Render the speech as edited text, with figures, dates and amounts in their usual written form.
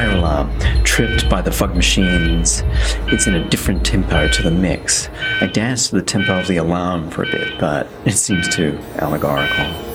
fire alarm, tripped by the fog machines. It's in a different tempo to the mix. I dance to the tempo of the alarm for a bit, but it seems too allegorical.